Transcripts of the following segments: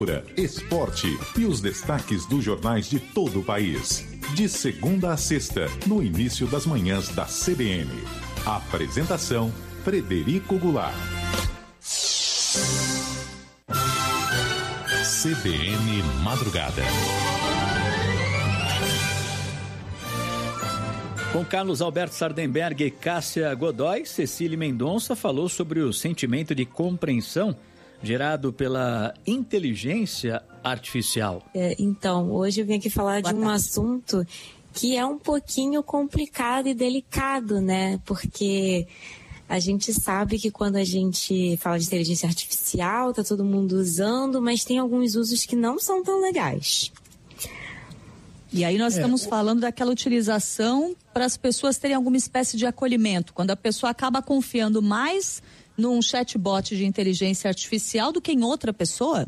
Esporte e os destaques dos jornais de todo o país. De segunda a sexta, no início das manhãs da CBN. Apresentação: Frederico Goulart. CBN Madrugada. Com Carlos Alberto Sardenberg e Cássia Godoy, Cecília Mendonça falou sobre o sentimento de compreensão gerado pela inteligência artificial. Então, hoje eu vim aqui falar de um assunto que é um pouquinho complicado e delicado, né? Porque a gente sabe que quando a gente fala de inteligência artificial, tá todo mundo usando, mas tem alguns usos que não são tão legais. E aí nós estamos falando daquela utilização para as pessoas terem alguma espécie de acolhimento, quando a pessoa acaba confiando mais num chatbot de inteligência artificial do que em outra pessoa?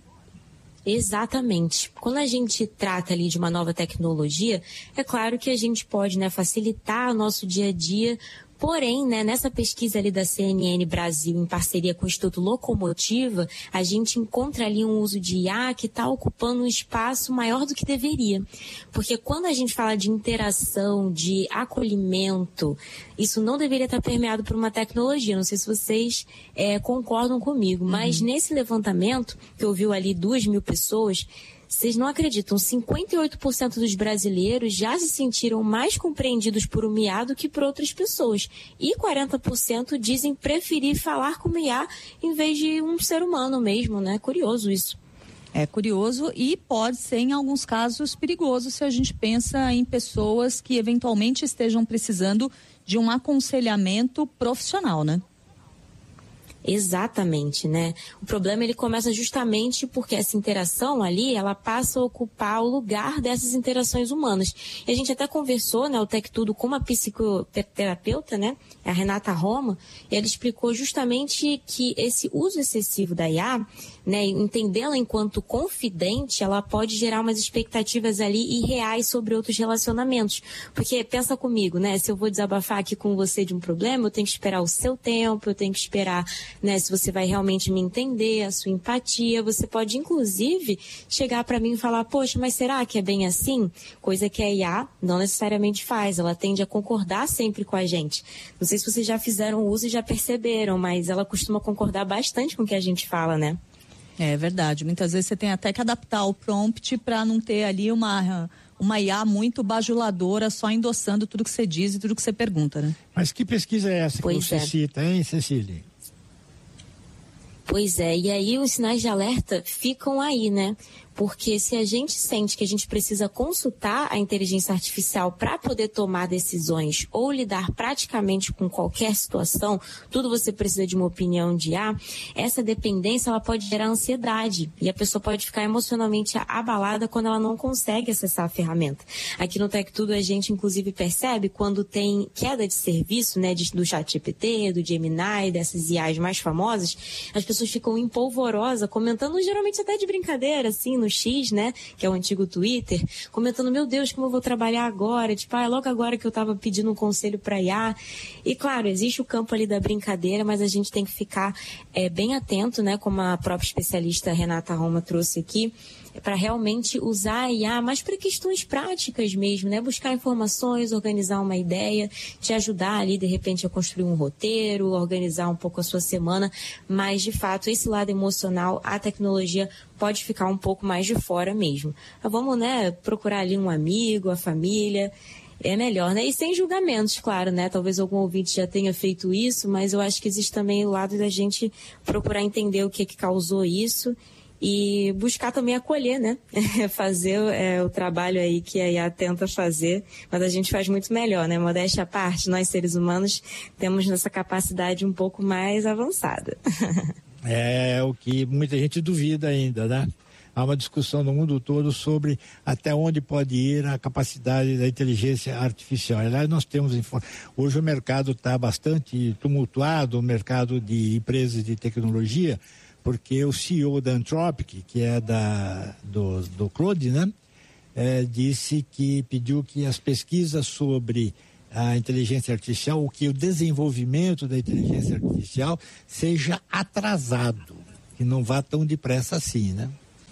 Exatamente. Quando a gente trata ali de uma nova tecnologia, é claro que a gente pode, facilitar o nosso dia a dia. Porém, nessa pesquisa ali da CNN Brasil, em parceria com o Instituto Locomotiva, a gente encontra ali um uso de IA que está ocupando um espaço maior do que deveria. Porque quando a gente fala de interação, de acolhimento, isso não deveria estar permeado por uma tecnologia. Não sei se vocês concordam comigo, mas nesse levantamento, que ouviu ali 2.000 pessoas, vocês não acreditam, 58% dos brasileiros já se sentiram mais compreendidos por um IA do que por outras pessoas. E 40% dizem preferir falar com o IA em vez de um ser humano mesmo, né? Curioso isso. É curioso e pode ser, em alguns casos, perigoso se a gente pensa em pessoas que eventualmente estejam precisando de um aconselhamento profissional, né? Exatamente, né? O problema ele começa justamente porque essa interação ali, ela passa a ocupar o lugar dessas interações humanas. E a gente até conversou, o Tech Tudo, com uma psicoterapeuta, a Renata Roma, e ela explicou justamente que esse uso excessivo da IA, entendê-la enquanto confidente, ela pode gerar umas expectativas ali irreais sobre outros relacionamentos. Porque, pensa comigo, se eu vou desabafar aqui com você de um problema, eu tenho que esperar o seu tempo, eu tenho que esperar, se você vai realmente me entender, a sua empatia. Você pode, inclusive, chegar para mim e falar, poxa, mas será que é bem assim? Coisa que a IA não necessariamente faz, ela tende a concordar sempre com a gente. Não sei se vocês já fizeram uso e já perceberam, mas ela costuma concordar bastante com o que a gente fala, né? É verdade, muitas vezes você tem até que adaptar o prompt para não ter ali uma IA muito bajuladora, só endossando tudo que você diz e tudo que você pergunta, né? Mas que pesquisa é essa que você cita, hein, Cecília? Pois é, e aí os sinais de alerta ficam aí, Porque se a gente sente que a gente precisa consultar a inteligência artificial para poder tomar decisões ou lidar praticamente com qualquer situação, tudo você precisa de uma opinião de IA, essa dependência ela pode gerar ansiedade e a pessoa pode ficar emocionalmente abalada quando ela não consegue acessar a ferramenta. Aqui no Tech Tudo a gente inclusive percebe quando tem queda de serviço, do ChatGPT, do Gemini, dessas IAs mais famosas, as pessoas ficam empolvorosas, comentando geralmente até de brincadeira, assim, no X, que é o antigo Twitter, comentando, meu Deus, como eu vou trabalhar agora? Logo agora que eu estava pedindo um conselho para IA. E claro, existe o campo ali da brincadeira, mas a gente tem que ficar bem atento, como a própria especialista Renata Roma trouxe aqui, para realmente usar a IA, mas para questões práticas mesmo, buscar informações, organizar uma ideia, te ajudar ali, de repente, a construir um roteiro, organizar um pouco a sua semana, mas, de fato, esse lado emocional, a tecnologia pode ficar um pouco mais de fora mesmo. Mas vamos, procurar ali um amigo, a família, é melhor, E sem julgamentos, claro, Talvez algum ouvinte já tenha feito isso, mas eu acho que existe também o lado da gente procurar entender o que causou isso e buscar também acolher, fazer o trabalho aí que a IA tenta fazer, mas a gente faz muito melhor, Modéstia à parte, nós seres humanos temos nossa capacidade um pouco mais avançada. É o que muita gente duvida ainda, Há uma discussão no mundo todo sobre até onde pode ir a capacidade da inteligência artificial. Aliás, nós temos hoje o mercado está bastante tumultuado, o mercado de empresas de tecnologia, porque o CEO da Anthropic, que é do Claude, disse que pediu que as pesquisas sobre a inteligência artificial, o desenvolvimento da inteligência artificial seja atrasado, que não vá tão depressa assim,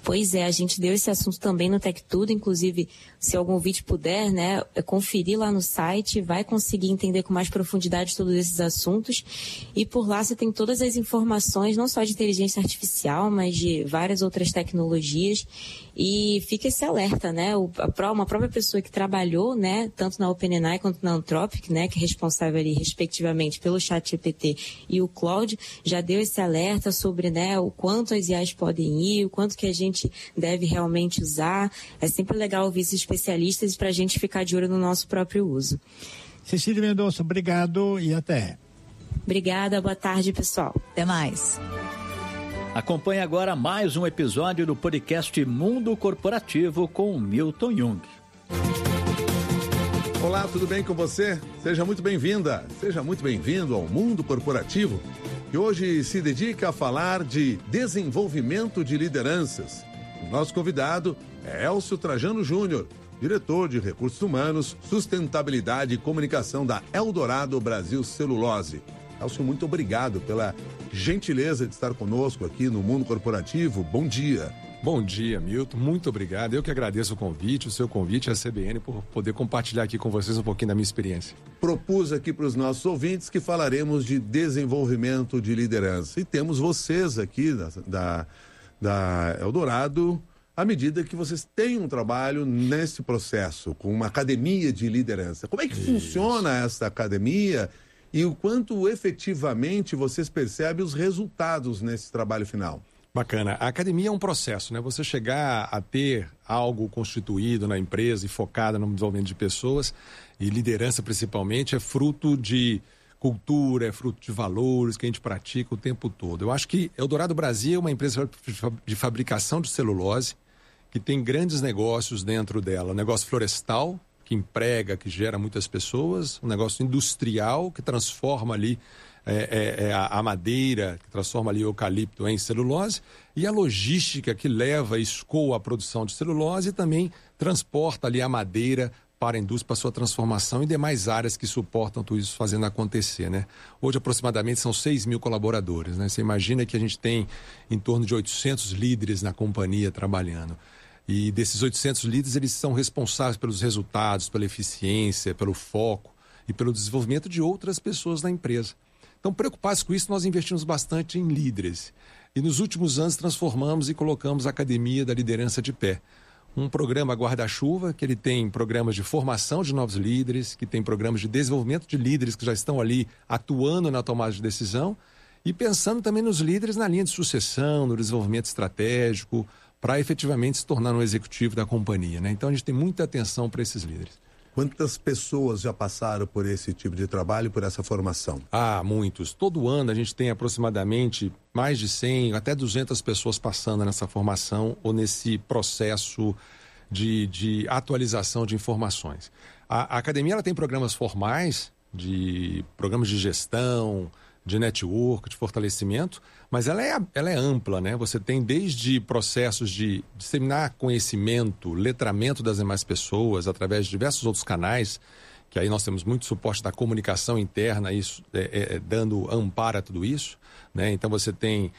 Pois é, a gente deu esse assunto também no Tech Tudo, inclusive, se algum ouvinte puder, né, conferir lá no site, vai conseguir entender com mais profundidade todos esses assuntos. E por lá você tem todas as informações, não só de inteligência artificial, mas de várias outras tecnologias. E fica esse alerta, né, uma própria pessoa que trabalhou, né, tanto na OpenAI quanto na Anthropic, né, que é responsável ali, respectivamente, pelo ChatGPT e o Claude, já deu esse alerta sobre, né, o quanto as IAs podem ir, o quanto que a gente deve realmente usar. É sempre legal ouvir esses especialistas para a gente ficar de olho no nosso próprio uso. Cecília Mendonça, obrigado e até. Obrigada, boa tarde, pessoal. Até mais. Acompanhe agora mais um episódio do podcast Mundo Corporativo com Milton Jung. Olá, tudo bem com você? Seja muito bem-vinda, seja muito bem-vindo ao Mundo Corporativo, que hoje se dedica a falar de desenvolvimento de lideranças. O nosso convidado é Elcio Trajano Júnior, diretor de Recursos Humanos, Sustentabilidade e Comunicação da Eldorado Brasil Celulose. Elcio, muito obrigado pela gentileza de estar conosco aqui no Mundo Corporativo. Bom dia. Bom dia, Milton. Muito obrigado. Eu que agradeço o convite, o seu convite à CBN, por poder compartilhar aqui com vocês um pouquinho da minha experiência. Propus aqui para os nossos ouvintes que falaremos de desenvolvimento de liderança. E temos vocês aqui da Eldorado, à medida que vocês têm um trabalho nesse processo, com uma academia de liderança. Como é que funciona essa academia e o quanto efetivamente vocês percebem os resultados nesse trabalho final? Bacana. A academia é um processo, né? Você chegar a ter algo constituído na empresa e focado no desenvolvimento de pessoas e liderança principalmente é fruto de cultura, é fruto de valores que a gente pratica o tempo todo. Eu acho que Eldorado Brasil é uma empresa de fabricação de celulose que tem grandes negócios dentro dela. Um negócio florestal, que emprega, que gera muitas pessoas. Um negócio industrial, que transforma ali a madeira, que transforma ali o eucalipto em celulose. E a logística, que leva e escoa a produção de celulose e também transporta ali a madeira para a indústria, para a sua transformação e demais áreas que suportam tudo isso fazendo acontecer, né? Hoje, aproximadamente, são 6 mil colaboradores, né? Você imagina que a gente tem em torno de 800 líderes na companhia trabalhando. E desses 800 líderes, eles são responsáveis pelos resultados, pela eficiência, pelo foco e pelo desenvolvimento de outras pessoas na empresa. Então, preocupados com isso, nós investimos bastante em líderes. E nos últimos anos transformamos e colocamos a Academia da Liderança de pé. Um programa guarda-chuva, que ele tem programas de formação de novos líderes, que tem programas de desenvolvimento de líderes que já estão ali atuando na tomada de decisão e pensando também nos líderes na linha de sucessão, no desenvolvimento estratégico, para efetivamente se tornar um executivo da companhia, né? Então a gente tem muita atenção para esses líderes. Quantas pessoas já passaram por esse tipo de trabalho, por essa formação? Ah, muitos. Todo ano a gente tem aproximadamente mais de 100, até 200 pessoas passando nessa formação ou nesse processo de atualização de informações. A academia ela tem programas formais, programas de gestão, de network, de fortalecimento, mas ela é ampla, né? Você tem desde processos de disseminar conhecimento, letramento das demais pessoas através de diversos outros canais, que aí nós temos muito suporte da comunicação interna, isso dando amparo a tudo isso, né? Então você tem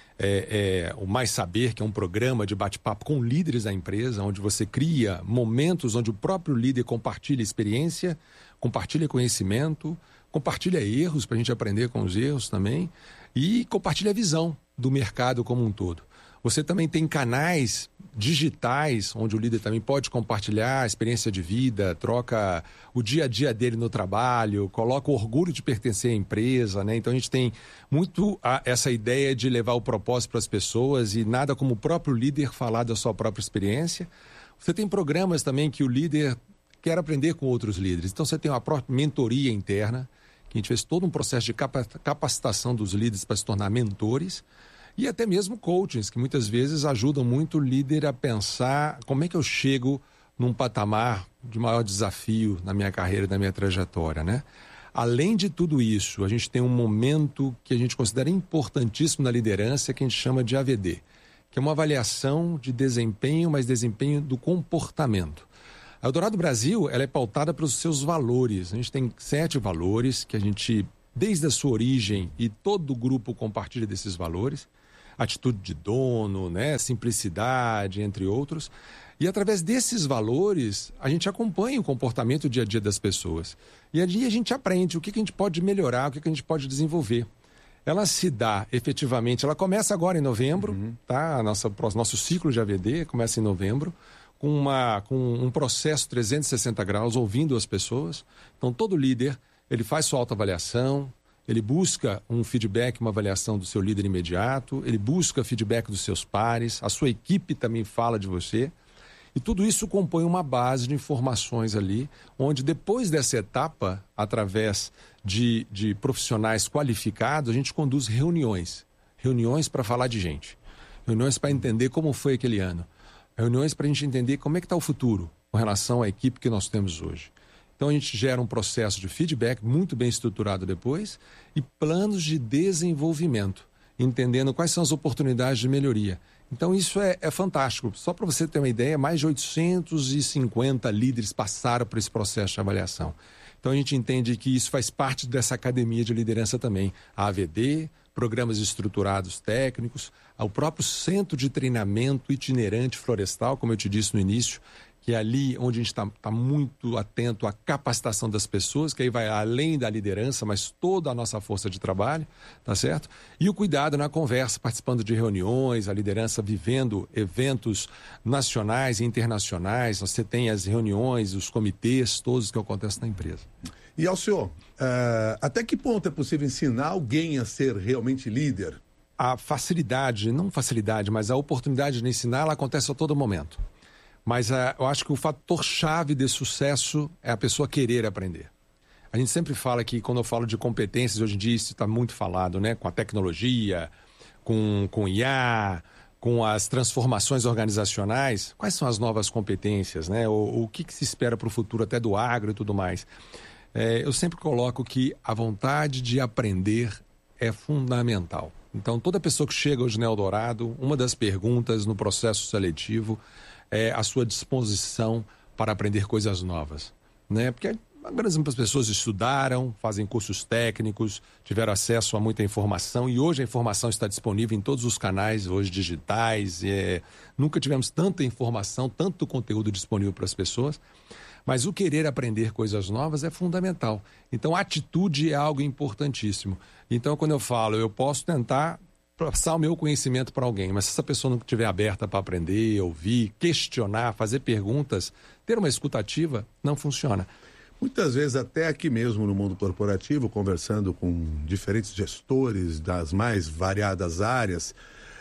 o Mais Saber, que é um programa de bate-papo com líderes da empresa, onde você cria momentos onde o próprio líder compartilha experiência, compartilha conhecimento, compartilha erros para a gente aprender com os erros também e compartilha a visão do mercado como um todo. Você também tem canais digitais onde o líder também pode compartilhar a experiência de vida, troca o dia a dia dele no trabalho, coloca o orgulho de pertencer à empresa, né? Então a gente tem muito essa ideia de levar o propósito para as pessoas e nada como o próprio líder falar da sua própria experiência. Você tem programas também que o líder quer aprender com outros líderes. Então você tem uma própria mentoria interna, que a gente fez todo um processo de capacitação dos líderes para se tornar mentores e até mesmo coachings, que muitas vezes ajudam muito o líder a pensar como é que eu chego num patamar de maior desafio na minha carreira, na minha trajetória, né? Além de tudo isso, a gente tem um momento que a gente considera importantíssimo na liderança, que a gente chama de AVD, que é uma avaliação de desempenho, mas desempenho do comportamento. A Eldorado Brasil, ela é pautada pelos seus valores. A gente tem 7 valores que a gente, desde a sua origem, e todo o grupo compartilha desses valores. atitude de dono, né? Simplicidade, entre outros. E através desses valores, a gente acompanha o comportamento dia a dia das pessoas. E ali a gente aprende o que a gente pode melhorar, o que a gente pode desenvolver. Ela se dá efetivamente, ela começa agora em novembro, tá? Nosso ciclo de AVD começa em novembro, com um processo 360 graus, ouvindo as pessoas. Então, todo líder, ele faz sua autoavaliação, ele busca um feedback, uma avaliação do seu líder imediato, ele busca feedback dos seus pares, a sua equipe também fala de você. E tudo isso compõe uma base de informações ali, onde depois dessa etapa, através de profissionais qualificados, a gente conduz reuniões para falar de gente, reuniões para entender como foi aquele ano, reuniões para a gente entender como é que está o futuro com relação à equipe que nós temos hoje. Então a gente gera um processo de feedback muito bem estruturado depois e planos de desenvolvimento, entendendo quais são as oportunidades de melhoria. Então isso é fantástico. Só para você ter uma ideia, mais de 850 líderes passaram por esse processo de avaliação. Então a gente entende que isso faz parte dessa academia de liderança também. A AVD, programas estruturados técnicos, o próprio centro de treinamento itinerante florestal, como eu te disse no início, que é ali onde a gente está muito atento à capacitação das pessoas, que aí vai além da liderança, mas toda a nossa força de trabalho, tá certo? E o cuidado na conversa, participando de reuniões, a liderança vivendo eventos nacionais e internacionais, você tem as reuniões, os comitês, todos que acontecem na empresa. E ao senhor, até que ponto é possível ensinar alguém a ser realmente líder? A facilidade, não facilidade, mas a oportunidade de ensinar, ela acontece a todo momento. Mas eu acho que o fator-chave de sucesso é a pessoa querer aprender. A gente sempre fala que, quando eu falo de competências, hoje em dia isso está muito falado, né? Com a tecnologia, com IA, com as transformações organizacionais. Quais são as novas competências, né? O que se espera para o futuro, até do agro e tudo mais. Eu sempre coloco que a vontade de aprender é fundamental. Então, toda pessoa que chega hoje no Eldorado, uma das perguntas no processo seletivo é a sua disposição para aprender coisas novas, né? Porque a grande das pessoas estudaram, fazem cursos técnicos, tiveram acesso a muita informação e hoje a informação está disponível em todos os canais hoje digitais. Nunca tivemos tanta informação, tanto conteúdo disponível para as pessoas, mas o querer aprender coisas novas é fundamental. Então, a atitude é algo importantíssimo. Então, quando eu falo, eu posso tentar passar o meu conhecimento para alguém, mas se essa pessoa não estiver aberta para aprender, ouvir, questionar, fazer perguntas, ter uma escuta ativa, não funciona. Muitas vezes, até aqui mesmo no mundo corporativo, conversando com diferentes gestores das mais variadas áreas,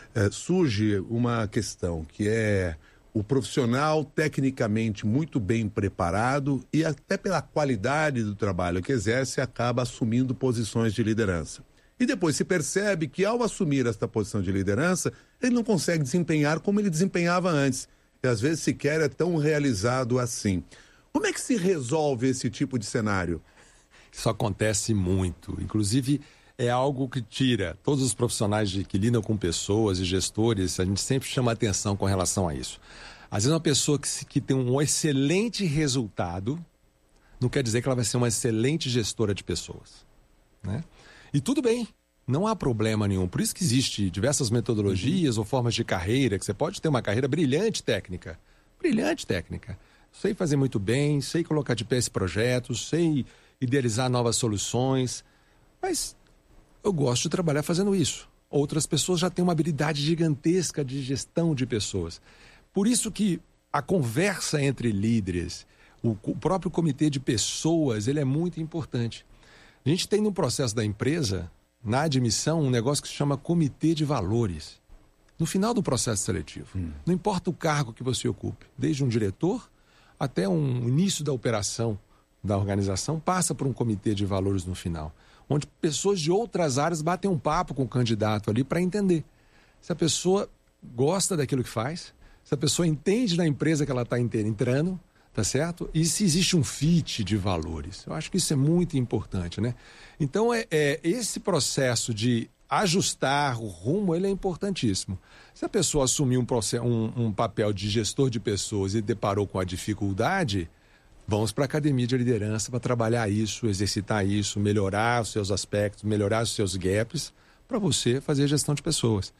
surge uma questão que é o profissional tecnicamente muito bem preparado e até pela qualidade do trabalho que exerce, acaba assumindo posições de liderança. E depois se percebe que, ao assumir esta posição de liderança, ele não consegue desempenhar como ele desempenhava antes. E às vezes sequer é tão realizado assim. Como é que se resolve esse tipo de cenário? Isso acontece muito. Inclusive, é algo que tira todos os profissionais que lidam com pessoas e gestores, a gente sempre chama atenção com relação a isso. Às vezes uma pessoa que tem um excelente resultado, não quer dizer que ela vai ser uma excelente gestora de pessoas, né? E tudo bem, não há problema nenhum. Por isso que existe diversas metodologias ou formas de carreira, que você pode ter uma carreira brilhante técnica. Brilhante técnica. Sei fazer muito bem, sei colocar de pé esse projeto, sei idealizar novas soluções, mas eu gosto de trabalhar fazendo isso. Outras pessoas já têm uma habilidade gigantesca de gestão de pessoas. Por isso que a conversa entre líderes, o próprio comitê de pessoas, ele é muito importante. A gente tem no processo da empresa, na admissão, um negócio que se chama comitê de valores. No final do processo seletivo. Não importa o cargo que você ocupe, desde um diretor até um início da operação da organização, passa por um comitê de valores no final, onde pessoas de outras áreas batem um papo com o candidato ali para entender se a pessoa gosta daquilo que faz, se a pessoa entende da empresa que ela está entrando, tá certo? E se existe um fit de valores. Eu acho que isso é muito importante, né? Então, esse processo de ajustar o rumo, ele é importantíssimo. Se a pessoa assumir um papel de gestor de pessoas e deparou com a dificuldade, vamos para a academia de liderança para trabalhar isso, exercitar isso, melhorar os seus aspectos, melhorar os seus gaps, para você fazer gestão de pessoas.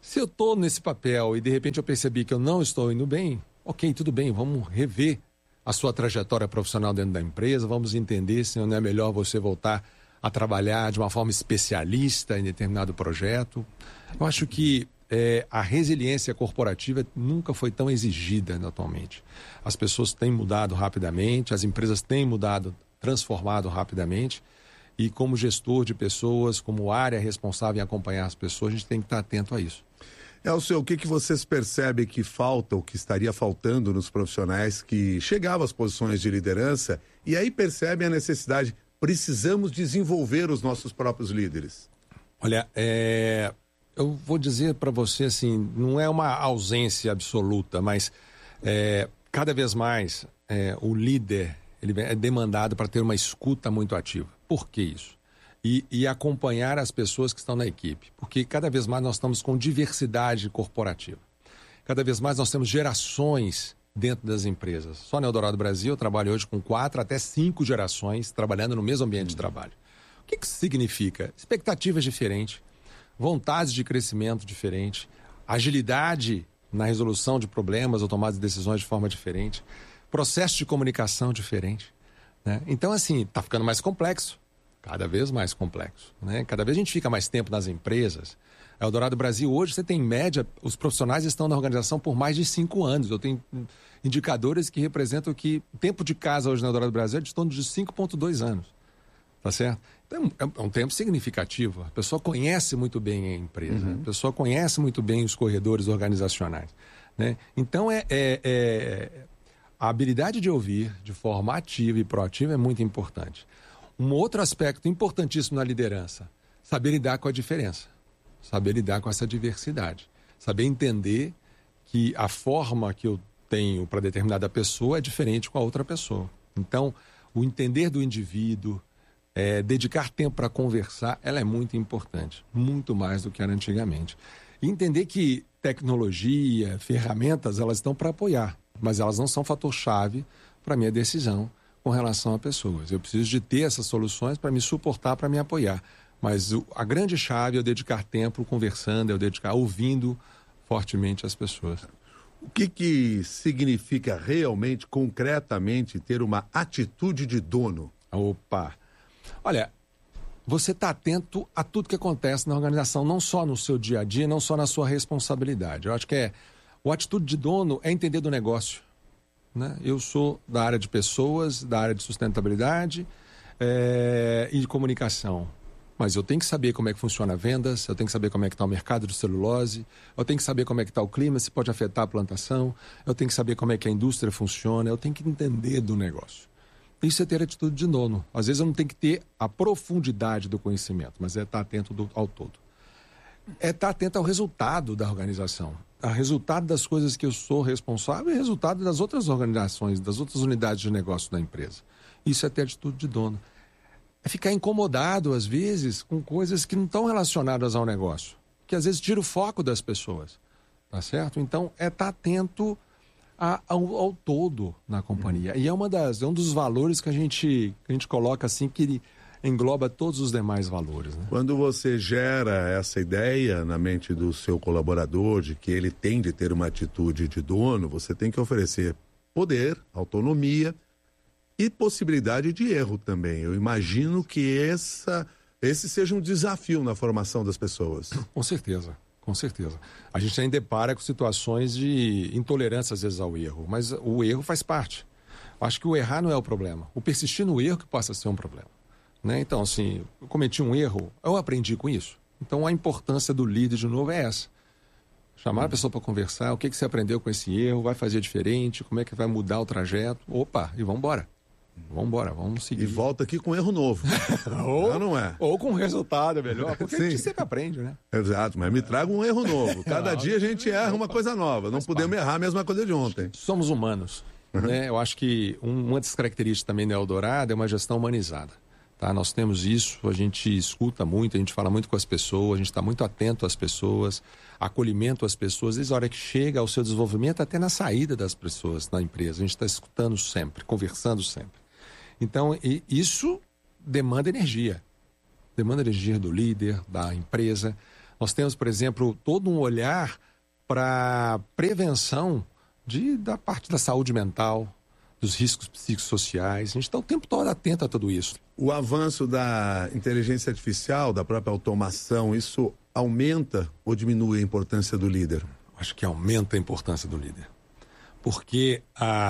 Se eu estou nesse papel e de repente eu percebi que eu não estou indo bem, ok, tudo bem, vamos rever a sua trajetória profissional dentro da empresa, vamos entender se não é melhor você voltar a trabalhar de uma forma especialista em determinado projeto. Eu acho que a resiliência corporativa nunca foi tão exigida atualmente. As pessoas têm mudado rapidamente, as empresas têm mudado, transformado rapidamente, e como gestor de pessoas, como área responsável em acompanhar as pessoas, a gente tem que estar atento a isso. Elcio, o que vocês percebem que falta, ou que estaria faltando nos profissionais que chegavam às posições de liderança e aí percebem a necessidade, precisamos desenvolver os nossos próprios líderes? Olha, eu vou dizer para você assim, não é uma ausência absoluta, mas cada vez mais o líder ele é demandado para ter uma escuta muito ativa. Por que isso? E acompanhar as pessoas que estão na equipe, porque cada vez mais nós estamos com diversidade corporativa. Cada vez mais nós temos gerações dentro das empresas. Só na Eldorado Brasil eu trabalho hoje com 4 até 5 gerações trabalhando no mesmo ambiente de trabalho. O que isso significa? Expectativas diferentes, vontades de crescimento diferentes, agilidade na resolução de problemas ou tomada de decisões de forma diferente, processo de comunicação diferente, né? Então, assim, está ficando mais complexo, cada vez mais complexo, né? Cada vez a gente fica mais tempo nas empresas. A Eldorado Brasil, hoje, você tem em média, os profissionais estão na organização por mais de 5 anos. Eu tenho indicadores que representam que o tempo de casa hoje na Eldorado Brasil é de torno de 5,2 anos. Tá certo? Então, é um tempo significativo. A pessoa conhece muito bem a empresa, a pessoa conhece muito bem os corredores organizacionais, né? Então, a habilidade de ouvir de forma ativa e proativa é muito importante. Um outro aspecto importantíssimo na liderança, saber lidar com a diferença, saber lidar com essa diversidade, saber entender que a forma que eu tenho para determinada pessoa é diferente com a outra pessoa. Então, o entender do indivíduo, dedicar tempo para conversar, ela é muito importante, muito mais do que era antigamente. E entender que tecnologia, ferramentas, elas estão para apoiar, mas elas não são fator-chave para a minha decisão com relação a pessoas. Eu preciso de ter essas soluções para me suportar, para me apoiar. Mas a grande chave é eu dedicar tempo conversando, é eu dedicar ouvindo fortemente as pessoas. O que significa realmente, concretamente, ter uma atitude de dono? Opa! Olha, você está atento a tudo que acontece na organização, não só no seu dia a dia, não só na sua responsabilidade. Eu acho que o atitude de dono é entender do negócio, né? Eu sou da área de pessoas, da área de sustentabilidade e de comunicação. Mas eu tenho que saber como é que funciona vendas, eu tenho que saber como é que está o mercado de celulose, eu tenho que saber como é que está o clima, se pode afetar a plantação, eu tenho que saber como é que a indústria funciona, eu tenho que entender do negócio. Isso é ter atitude de dono. Às vezes eu não tenho que ter a profundidade do conhecimento, mas é estar atento ao todo. É estar atento ao resultado da organização, ao resultado das coisas que eu sou responsável e resultado das outras organizações, das outras unidades de negócio da empresa. Isso é ter atitude de dono. É ficar incomodado, às vezes, com coisas que não estão relacionadas ao negócio, que às vezes tira o foco das pessoas, tá certo? Então, é estar atento ao todo na companhia. E é um dos valores que a gente coloca assim, que engloba todos os demais valores, né? Quando você gera essa ideia na mente do seu colaborador de que ele tem de ter uma atitude de dono, você tem que oferecer poder, autonomia e possibilidade de erro também. Eu imagino que esse seja um desafio na formação das pessoas. Com certeza. Com certeza. A gente ainda depara com situações de intolerância, às vezes, ao erro. Mas o erro faz parte. Acho que o errar não é o problema. O persistir no erro que possa ser um problema, né? Então, assim, eu cometi um erro, eu aprendi com isso. Então, a importância do líder, de novo, é essa. Chamar a pessoa para conversar, o que você aprendeu com esse erro, vai fazer diferente, como é que vai mudar o trajeto. Opa, e vamos embora. Vamos embora, vamos seguir. E volta aqui com erro novo. não é? Ou com resultado melhor, porque a gente sempre aprende, né? Exato, mas me traga um erro novo. Cada dia a gente erra uma coisa nova. Não podemos errar a mesma coisa de ontem. Somos humanos, né? Eu acho que uma das características também da Eldorado é uma gestão humanizada. Tá? Nós temos isso, a gente escuta muito, a gente fala muito com as pessoas, a gente está muito atento às pessoas, acolhimento às pessoas, desde a hora que chega ao seu desenvolvimento até na saída das pessoas na empresa. A gente está escutando sempre, conversando sempre. Então, isso demanda energia. Demanda energia do líder, da empresa, Nós temos, por exemplo, todo um olhar para prevenção da parte da saúde mental, dos riscos psicossociais. A gente está o tempo todo atento a tudo isso. O avanço da inteligência artificial, da própria automação, isso aumenta ou diminui a importância do líder? Acho que aumenta a importância do líder. Porque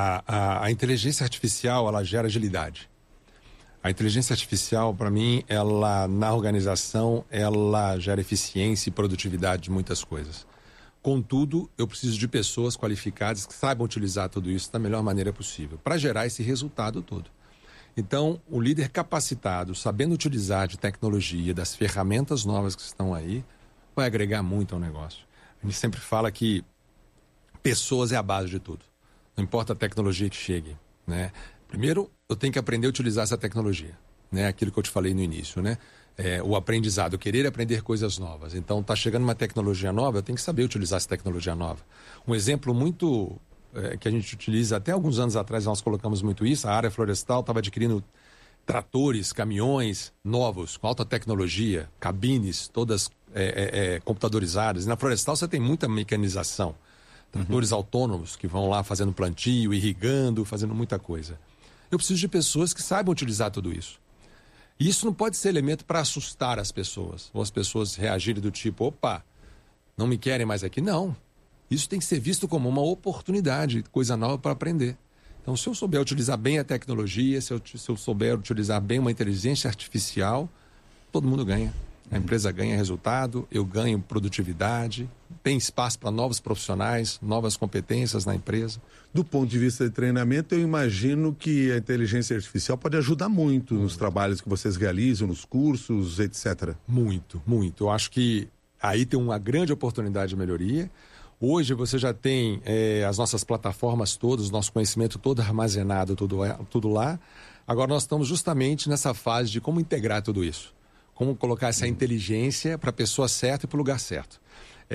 a inteligência artificial, ela gera agilidade. A inteligência artificial, para mim, ela na organização, ela gera eficiência e produtividade de muitas coisas. Contudo, eu preciso de pessoas qualificadas que saibam utilizar tudo isso da melhor maneira possível, para gerar esse resultado todo. Então, o líder capacitado, sabendo utilizar de tecnologia, das ferramentas novas que estão aí, vai agregar muito ao negócio. A gente sempre fala que pessoas é a base de tudo. Não importa a tecnologia que chegue, né? Primeiro, eu tenho que aprender a utilizar essa tecnologia, né? Aquilo que eu te falei no início, né? O aprendizado, querer aprender coisas novas. Então, está chegando uma tecnologia nova, eu tenho que saber utilizar essa tecnologia nova. Um exemplo muito que a gente utiliza, até alguns anos atrás nós colocamos muito isso, a área florestal estava adquirindo tratores, caminhões novos, com alta tecnologia, cabines todas computadorizadas. E na florestal você tem muita mecanização. Tratores autônomos que vão lá fazendo plantio, irrigando, fazendo muita coisa. Eu preciso de pessoas que saibam utilizar tudo isso. E isso não pode ser elemento para assustar as pessoas, ou as pessoas reagirem do tipo, opa, não me querem mais aqui. Não. Isso tem que ser visto como uma oportunidade, coisa nova para aprender. Então, se eu souber utilizar bem a tecnologia, se eu souber utilizar bem uma inteligência artificial, todo mundo ganha. A empresa ganha resultado, eu ganho produtividade, tem espaço para novos profissionais, novas competências na empresa. Do ponto de vista de treinamento, eu imagino que a inteligência artificial pode ajudar muito nos trabalhos que vocês realizam, nos cursos, etc. Muito, muito. Eu acho que aí tem uma grande oportunidade de melhoria. Hoje você já tem as nossas plataformas todas, o nosso conhecimento todo armazenado, tudo lá. Agora nós estamos justamente nessa fase de como integrar tudo isso. Como colocar essa inteligência para a pessoa certa e para o lugar certo.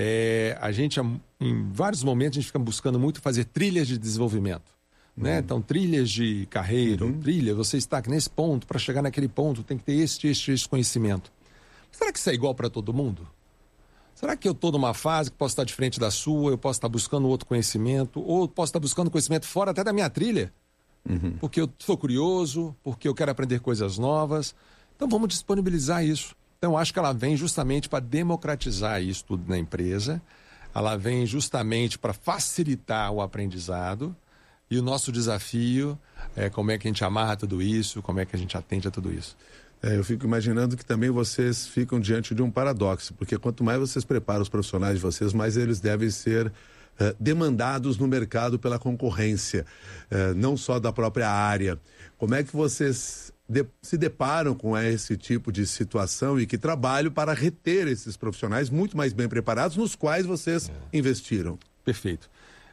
A gente, em vários momentos, a gente fica buscando muito fazer trilhas de desenvolvimento. Né? Então, trilhas de carreira, você está aqui nesse ponto, para chegar naquele ponto, tem que ter este conhecimento. Será que isso é igual para todo mundo? Será que eu estou numa fase que posso estar diferente da sua, eu posso estar buscando outro conhecimento, ou posso estar buscando conhecimento fora até da minha trilha? Porque eu sou curioso, porque eu quero aprender coisas novas. Então, vamos disponibilizar isso. Então, acho que ela vem justamente para democratizar isso tudo na empresa. Ela vem justamente para facilitar o aprendizado. E o nosso desafio é como é que a gente amarra tudo isso, como é que a gente atende a tudo isso. Eu fico imaginando que também vocês ficam diante de um paradoxo, porque quanto mais vocês preparam os profissionais de vocês, mais eles devem ser demandados no mercado pela concorrência, não só da própria área. Como é que vocês se deparam com esse tipo de situação e que trabalho para reter esses profissionais muito mais bem preparados, nos quais vocês investiram? Perfeito.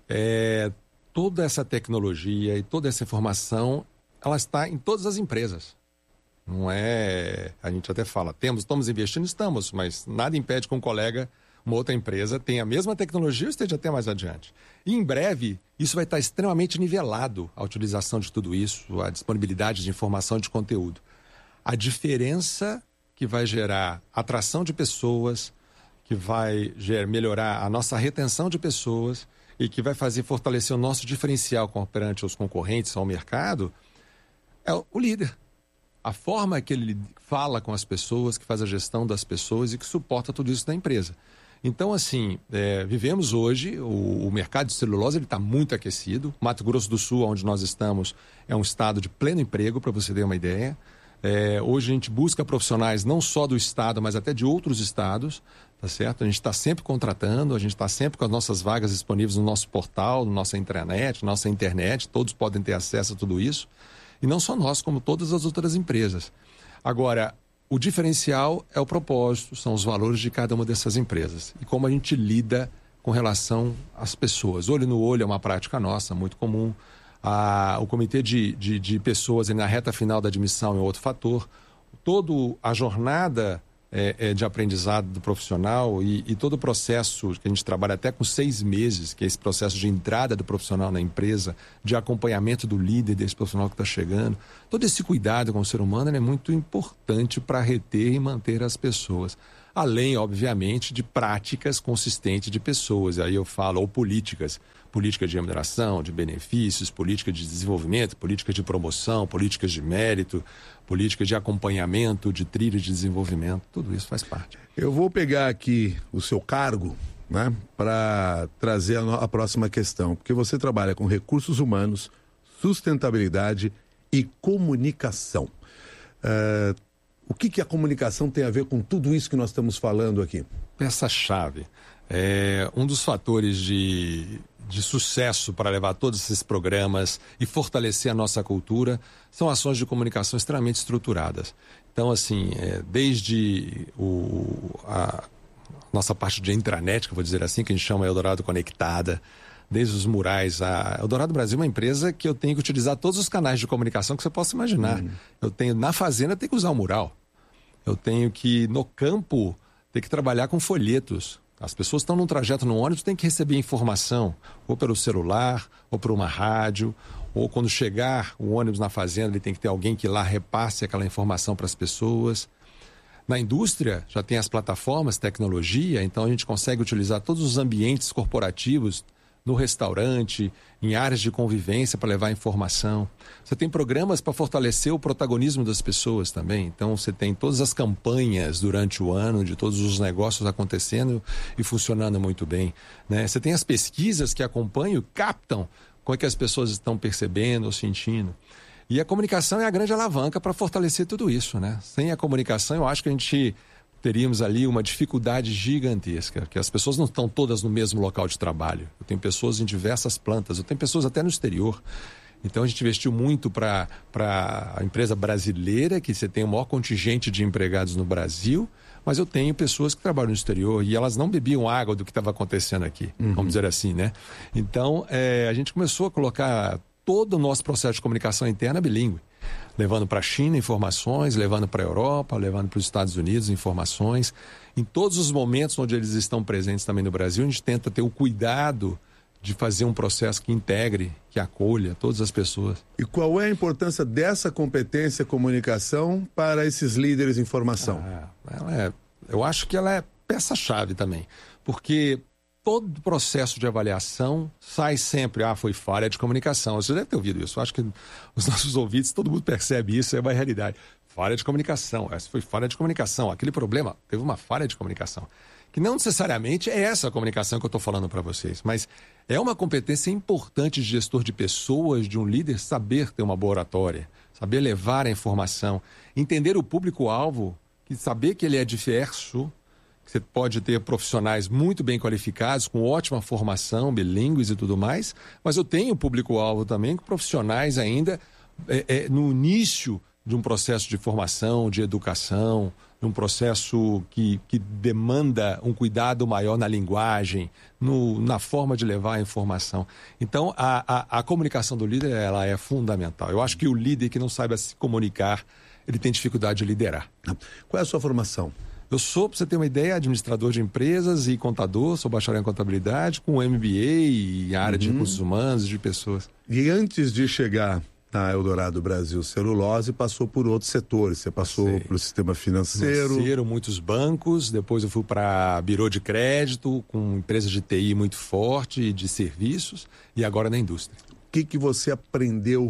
Toda essa tecnologia e toda essa informação, ela está em todas as empresas. Não é... A gente até fala, estamos investindo, mas nada impede que um colega, uma outra empresa, tenha a mesma tecnologia ou esteja até mais adiante. E em breve, isso vai estar extremamente nivelado, a utilização de tudo isso, a disponibilidade de informação e de conteúdo. A diferença que vai gerar atração de pessoas, que vai melhorar a nossa retenção de pessoas e que vai fortalecer o nosso diferencial perante os concorrentes ao mercado, é o líder. A forma que ele fala com as pessoas, que faz a gestão das pessoas e que suporta tudo isso na empresa. Então, assim, vivemos hoje, o mercado de celulose está muito aquecido. Mato Grosso do Sul, onde nós estamos, é um estado de pleno emprego, para você ter uma ideia. Hoje a gente busca profissionais não só do estado, mas até de outros estados, tá certo? A gente está sempre contratando, a gente está sempre com as nossas vagas disponíveis no nosso portal, na nossa intranet, nossa internet, todos podem ter acesso a tudo isso. E não só nós, como todas as outras empresas. Agora, o diferencial é o propósito, são os valores de cada uma dessas empresas. E como a gente lida com relação às pessoas. Olho no olho é uma prática nossa, muito comum. O comitê de pessoas na reta final da admissão é outro fator. Toda a jornada de aprendizado do profissional e todo o processo que a gente trabalha até com 6 meses, que é esse processo de entrada do profissional na empresa, de acompanhamento do líder desse profissional que está chegando. Todo esse cuidado com o ser humano é muito importante para reter e manter as pessoas. além, obviamente, de práticas consistentes de pessoas. Aí eu falo, ou políticas, política de remuneração, de benefícios, política de desenvolvimento, política de promoção, políticas de mérito, política de acompanhamento, de trilha de desenvolvimento, tudo isso faz parte. Eu vou pegar aqui o seu cargo, né, para trazer a próxima questão, porque você trabalha com recursos humanos, sustentabilidade e comunicação. O que a comunicação tem a ver com tudo isso que nós estamos falando aqui? Peça-chave. Um dos fatores de sucesso para levar todos esses programas e fortalecer a nossa cultura são ações de comunicação extremamente estruturadas. Então, assim, desde a nossa parte de intranet, que eu vou dizer assim, que a gente chama Eldorado Conectada, desde os murais. A Eldorado Brasil é uma empresa que eu tenho que utilizar todos os canais de comunicação que você possa imaginar. Eu tenho, na fazenda, tenho que usar o mural. Eu tenho que, no campo, ter que trabalhar com folhetos. As pessoas estão num trajeto no ônibus, tem que receber informação, ou pelo celular, ou por uma rádio, ou quando chegar o ônibus na fazenda, ele tem que ter alguém que lá repasse aquela informação para as pessoas. Na indústria, já tem as plataformas, tecnologia, então a gente consegue utilizar todos os ambientes corporativos no restaurante, em áreas de convivência para levar informação. Você tem programas para fortalecer o protagonismo das pessoas também. Então você tem todas as campanhas durante o ano, de todos os negócios acontecendo e funcionando muito bem, né? Você tem as pesquisas que acompanham, captam como é que as pessoas estão percebendo ou sentindo. E a comunicação é a grande alavanca para fortalecer tudo isso, né? Sem a comunicação, eu acho que a gente teríamos ali uma dificuldade gigantesca, que as pessoas não estão todas no mesmo local de trabalho. Eu tenho pessoas em diversas plantas, eu tenho pessoas até no exterior. Então a gente investiu muito para a empresa brasileira, que você tem o maior contingente de empregados no Brasil, mas eu tenho pessoas que trabalham no exterior e elas não bebiam água do que estava acontecendo aqui, vamos dizer assim, né? Então a gente começou a colocar todo o nosso processo de comunicação interna bilíngue, levando para a China informações, levando para a Europa, levando para os Estados Unidos informações. Em todos os momentos onde eles estão presentes também no Brasil, a gente tenta ter o cuidado de fazer um processo que integre, que acolha todas as pessoas. E qual é a importância dessa competência comunicação para esses líderes em formação? Eu acho que ela é peça-chave também, porque todo processo de avaliação sai sempre, foi falha de comunicação. Você deve ter ouvido isso. Eu acho que os nossos ouvintes, todo mundo percebe isso, é uma realidade. Falha de comunicação, essa foi falha de comunicação. Aquele problema, teve uma falha de comunicação. Que não necessariamente é essa a comunicação que eu estou falando para vocês, mas é uma competência importante de gestor de pessoas, de um líder, saber ter uma boa oratória, saber levar a informação, entender o público-alvo, saber que ele é diverso. Você pode ter profissionais muito bem qualificados, com ótima formação, bilíngues e tudo mais, mas eu tenho público-alvo também com profissionais ainda no início de um processo de formação, de educação, num processo que demanda um cuidado maior na linguagem, na forma de levar a informação. Então, a comunicação do líder, ela é fundamental. Eu acho que o líder que não saiba se comunicar, ele tem dificuldade de liderar. Qual é a sua formação? Eu sou, para você ter uma ideia, administrador de empresas e contador, sou bacharel em contabilidade, com MBA e área de recursos humanos, de pessoas. E antes de chegar na Eldorado Brasil Celulose, passou por outros setores. Você passou pelo sistema financeiro. Muitos bancos, depois eu fui para birô de crédito, com empresas de TI muito forte e de serviços, e agora na indústria. O que você aprendeu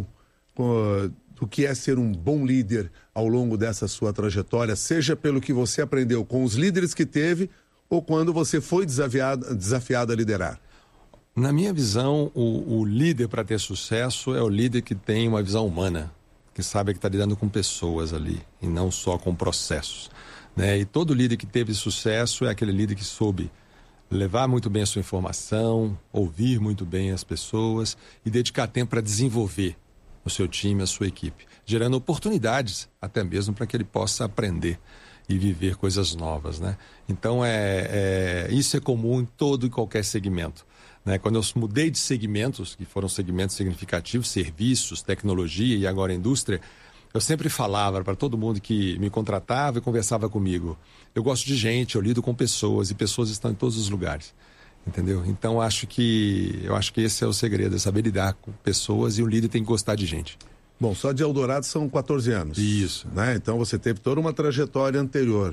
do que é ser um bom líder ao longo dessa sua trajetória, seja pelo que você aprendeu com os líderes que teve ou quando você foi desafiado a liderar? Na minha visão, o líder para ter sucesso é o líder que tem uma visão humana, que sabe que está lidando com pessoas ali e não só com processos, né? E todo líder que teve sucesso é aquele líder que soube levar muito bem a sua informação, ouvir muito bem as pessoas e dedicar tempo para desenvolver o seu time, a sua equipe, gerando oportunidades até mesmo para que ele possa aprender e viver coisas novas, né? Então, isso é comum em todo e qualquer segmento, né? Quando eu mudei de segmentos, que foram segmentos significativos, serviços, tecnologia e agora indústria, eu sempre falava para todo mundo que me contratava e conversava comigo, eu gosto de gente, eu lido com pessoas e pessoas estão em todos os lugares. Entendeu? Então, eu acho que esse é o segredo, é saber lidar com pessoas e o líder tem que gostar de gente. Bom, só de Eldorado são 14 anos. Isso. Né? Então, você teve toda uma trajetória anterior.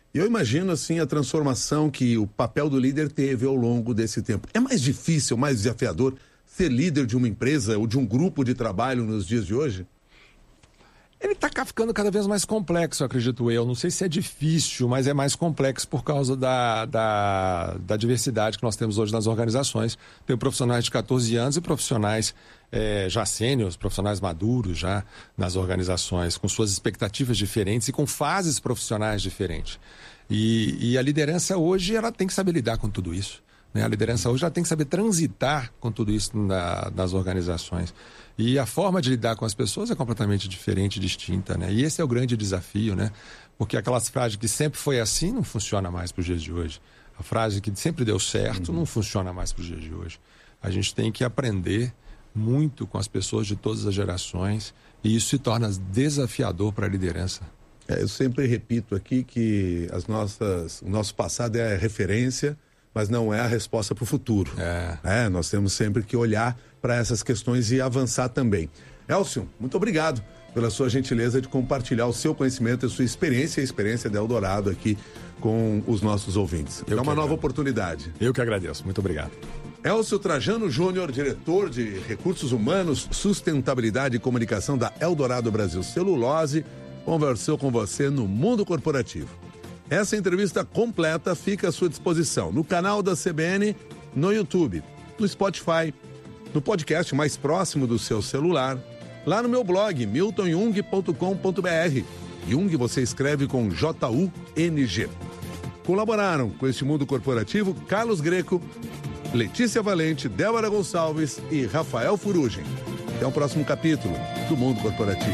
E eu imagino, assim, a transformação que o papel do líder teve ao longo desse tempo. É mais difícil, mais desafiador ser líder de uma empresa ou de um grupo de trabalho nos dias de hoje? Ele está ficando cada vez mais complexo, acredito eu. Não sei se é difícil, mas é mais complexo por causa da diversidade que nós temos hoje nas organizações. Tem profissionais de 14 anos e profissionais já sêniores, profissionais maduros já nas organizações, com suas expectativas diferentes e com fases profissionais diferentes. E a liderança hoje ela tem que saber lidar com tudo isso. A liderança hoje ela tem que saber transitar com tudo isso nas organizações. E a forma de lidar com as pessoas é completamente diferente, distinta, né? E esse é o grande desafio, né? Porque aquelas frases que sempre foi assim não funciona mais para os dias de hoje. A frase que sempre deu certo não funciona mais para os dias de hoje. A gente tem que aprender muito com as pessoas de todas as gerações e isso se torna desafiador para a liderança. Eu sempre repito aqui que o nosso passado é a referência, mas não é a resposta para o futuro. Nós temos sempre que olhar para essas questões e avançar também. Elcio, muito obrigado pela sua gentileza de compartilhar o seu conhecimento, a sua experiência e a experiência da Eldorado aqui com os nossos ouvintes. É uma nova oportunidade. Eu que agradeço. Muito obrigado. Elcio Trajano Júnior, diretor de Recursos Humanos, Sustentabilidade e Comunicação da Eldorado Brasil Celulose, conversou com você no Mundo Corporativo. Essa entrevista completa fica à sua disposição no canal da CBN, no YouTube, no Spotify, no podcast mais próximo do seu celular, lá no meu blog, miltonjung.com.br. Jung você escreve com J-U-N-G. Colaboraram com este Mundo Corporativo Carlos Greco, Letícia Valente, Débora Gonçalves e Rafael Furugem. Até o próximo capítulo do Mundo Corporativo.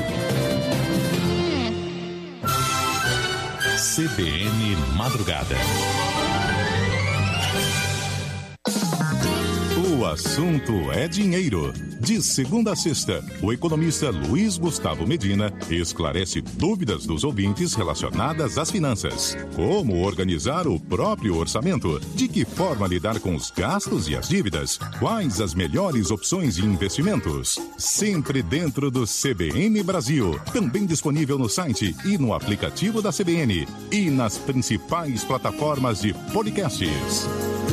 CBN Madrugada. O assunto é dinheiro. De segunda a sexta, o economista Luiz Gustavo Medina esclarece dúvidas dos ouvintes relacionadas às finanças. Como organizar o próprio orçamento? De que forma lidar com os gastos e as dívidas? Quais as melhores opções de investimentos? Sempre dentro do CBN Brasil. Também disponível no site e no aplicativo da CBN. E nas principais plataformas de podcasts.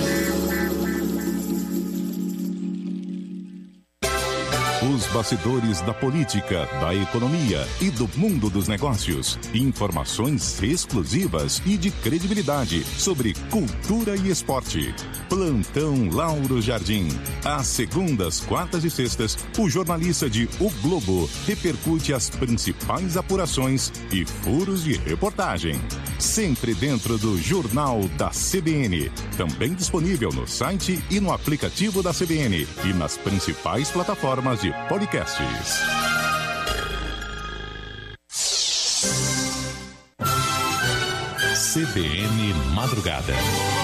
Os bastidores da política, da economia e do mundo dos negócios. Informações exclusivas e de credibilidade sobre cultura e esporte. Plantão Lauro Jardim. Às segundas, quartas e sextas, o jornalista de O Globo repercute as principais apurações e furos de reportagem. Sempre dentro do Jornal da CBN. Também disponível no site e no aplicativo da CBN e nas principais plataformas de podcasts. CBN Madrugada.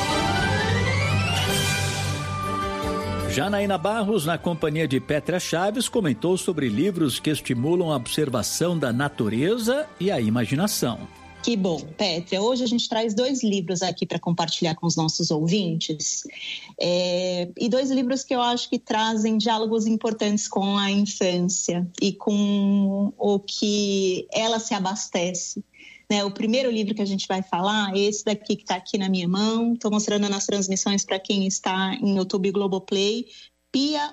Janaína Barros, na companhia de Pétria Chaves, comentou sobre livros que estimulam a observação da natureza e a imaginação. Que bom, Pétria. Hoje a gente traz 2 livros aqui para compartilhar com os nossos ouvintes. E 2 livros que eu acho que trazem diálogos importantes com a infância e com o que ela se abastece. O primeiro livro que a gente vai falar é esse daqui que está aqui na minha mão. Estou mostrando nas transmissões para quem está em YouTube Globoplay. Pia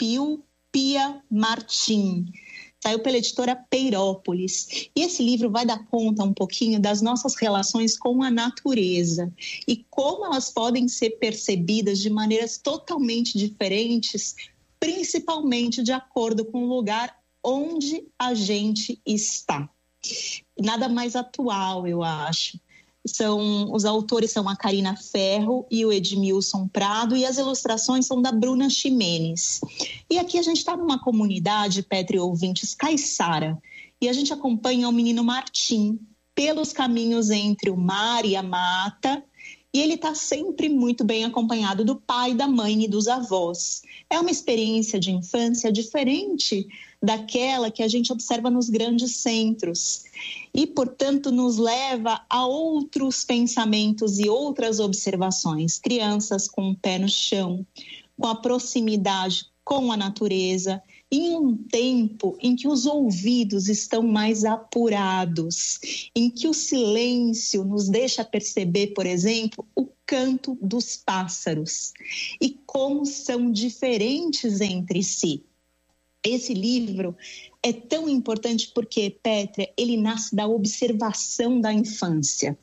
Martim. Saiu pela editora Peirópolis. E esse livro vai dar conta um pouquinho das nossas relações com a natureza e como elas podem ser percebidas de maneiras totalmente diferentes, principalmente de acordo com o lugar onde a gente está. Nada mais atual, eu acho. Os autores são a Karina Ferro e o Edmilson Prado, e as ilustrações são da Bruna Ximenes. E aqui a gente está numa comunidade, Petri ouvintes, caiçara, e a gente acompanha o menino Martim pelos caminhos entre o mar e a mata, e ele está sempre muito bem acompanhado do pai, da mãe e dos avós. É uma experiência de infância diferente daquela que a gente observa nos grandes centros e, portanto, nos leva a outros pensamentos e outras observações. Crianças com o pé no chão, com a proximidade com a natureza em um tempo em que os ouvidos estão mais apurados, em que o silêncio nos deixa perceber, por exemplo, o canto dos pássaros e como são diferentes entre si. Esse livro é tão importante porque, Pétria, ele nasce da observação da infância.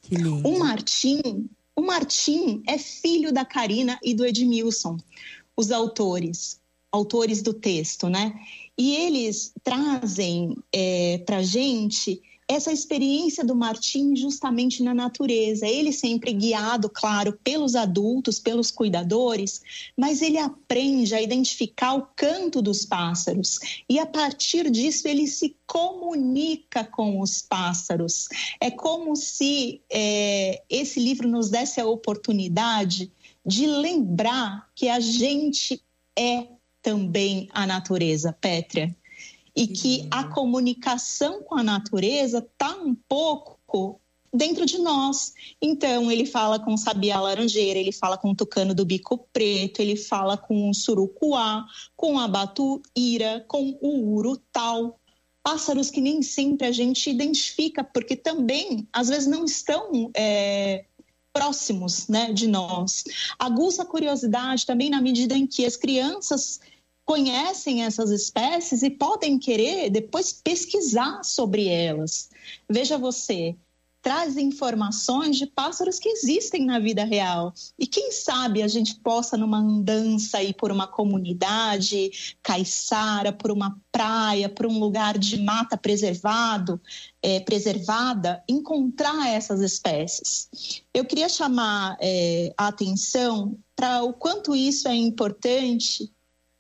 O Martim é filho da Karina e do Edmilson, os autores do texto, né? E eles trazem para a gente essa experiência do Martim justamente na natureza. Ele sempre guiado, claro, pelos adultos, pelos cuidadores, mas ele aprende a identificar o canto dos pássaros e a partir disso ele se comunica com os pássaros. É como se esse livro nos desse a oportunidade de lembrar que a gente é também a natureza, Pétria. E que a comunicação com a natureza está um pouco dentro de nós. Então, ele fala com o sabiá laranjeira, ele fala com o tucano do bico preto, ele fala com o surucuá, com a batuíra, com o urutau. Pássaros que nem sempre a gente identifica, porque também, às vezes, não estão próximos, né, de nós. Aguça a curiosidade também na medida em que as crianças conhecem essas espécies e podem querer depois pesquisar sobre elas. Veja você, traz informações de pássaros que existem na vida real. E quem sabe a gente possa, numa andança ir por uma comunidade caiçara, por uma praia, por um lugar de mata preservada, encontrar essas espécies. Eu queria chamar a atenção para o quanto isso é importante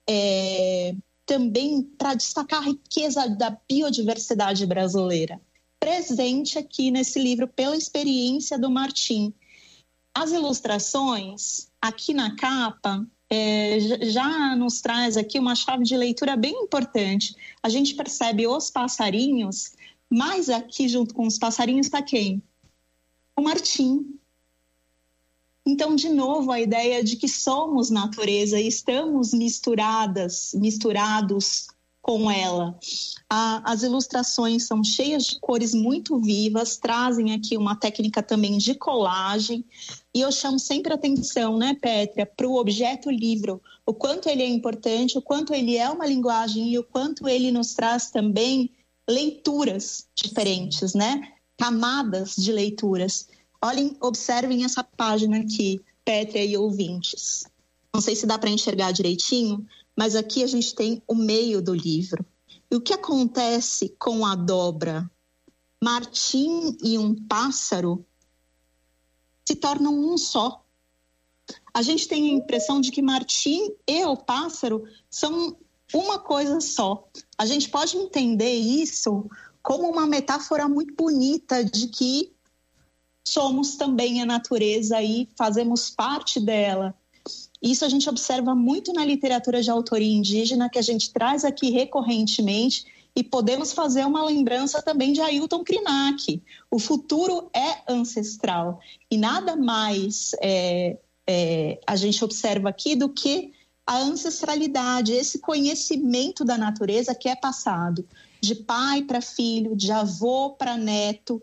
também para destacar a riqueza da biodiversidade brasileira, presente aqui nesse livro pela experiência do Martim. As ilustrações, aqui na capa, já nos traz aqui uma chave de leitura bem importante. A gente percebe os passarinhos, mas aqui junto com os passarinhos está quem? O Martim. Então, de novo, a ideia de que somos natureza e estamos misturados com ela. As ilustrações são cheias de cores muito vivas, trazem aqui uma técnica também de colagem. E eu chamo sempre atenção, né, Pétria, para o objeto livro, o quanto ele é importante, o quanto ele é uma linguagem e o quanto ele nos traz também leituras diferentes, né? Camadas de leituras. Olhem, observem essa página aqui, Pétria e ouvintes. Não sei se dá para enxergar direitinho, mas aqui a gente tem o meio do livro. E o que acontece com a dobra? Martim e um pássaro se tornam um só. A gente tem a impressão de que Martim e o pássaro são uma coisa só. A gente pode entender isso como uma metáfora muito bonita de que somos também a natureza e fazemos parte dela. Isso a gente observa muito na literatura de autoria indígena, que a gente traz aqui recorrentemente, e podemos fazer uma lembrança também de Ailton Krenak. O futuro é ancestral, e nada mais a gente observa aqui do que a ancestralidade, esse conhecimento da natureza que é passado de pai para filho, de avô para neto,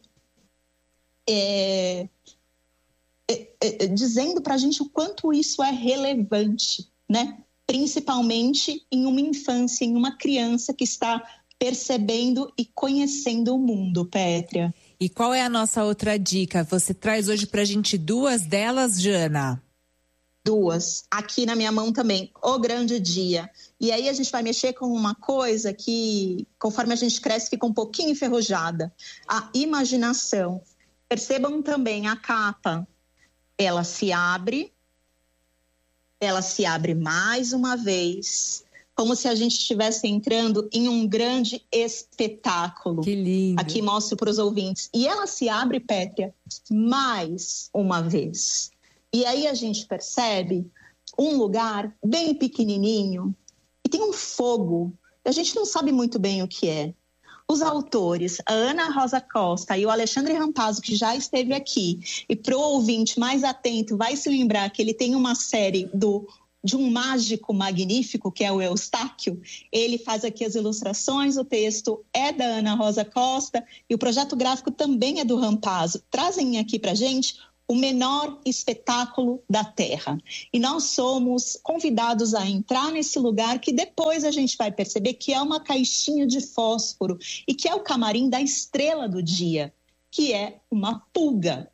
dizendo para a gente o quanto isso é relevante, né? Principalmente em uma infância, em uma criança que está percebendo e conhecendo o mundo, Pétria. E qual é a nossa outra dica? Você traz hoje para a gente duas delas, Jana? Duas. Aqui na minha mão também, O Grande Dia. E aí a gente vai mexer com uma coisa que, conforme a gente cresce, fica um pouquinho enferrujada. A imaginação. Percebam também a capa. Ela se abre mais uma vez, como se a gente estivesse entrando em um grande espetáculo. Que lindo. Aqui mostro para os ouvintes. E ela se abre, Pétria, mais uma vez. E aí a gente percebe um lugar bem pequenininho e tem um fogo. A gente não sabe muito bem o que é. Os autores, a Ana Rosa Costa e o Alexandre Rampazzo, que já esteve aqui, e para o ouvinte mais atento vai se lembrar que ele tem uma série do de um mágico magnífico, que é o Eustáquio. Ele faz aqui as ilustrações, o texto é da Ana Rosa Costa e o projeto gráfico também é do Rampazzo. Trazem aqui para a gente o menor espetáculo da Terra. E nós somos convidados a entrar nesse lugar que depois a gente vai perceber que é uma caixinha de fósforo e que é o camarim da estrela do dia, que é uma pulga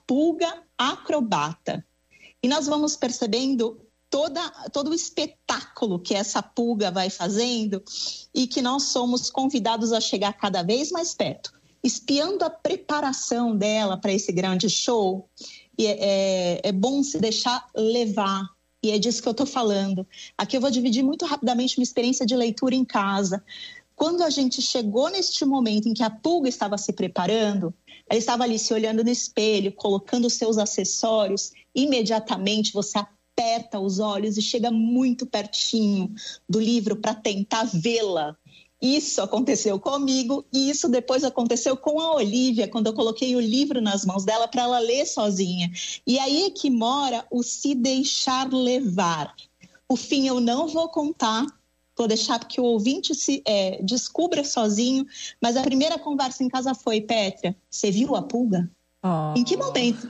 acrobata. E nós vamos percebendo todo o espetáculo que essa pulga vai fazendo e que nós somos convidados a chegar cada vez mais perto, espiando a preparação dela para esse grande show. E é bom se deixar levar, e é disso que eu estou falando. Aqui eu vou dividir muito rapidamente uma experiência de leitura em casa. Quando a gente chegou neste momento em que a pulga estava se preparando, ela estava ali se olhando no espelho, colocando os seus acessórios, imediatamente você aperta os olhos e chega muito pertinho do livro para tentar vê-la. Isso aconteceu comigo e isso depois aconteceu com a Olivia, quando eu coloquei o livro nas mãos dela para ela ler sozinha. E aí é que mora o se deixar levar. O fim eu não vou contar, vou deixar que o ouvinte descubra sozinho, mas a primeira conversa em casa foi: Pétria, você viu a pulga? Oh. Em que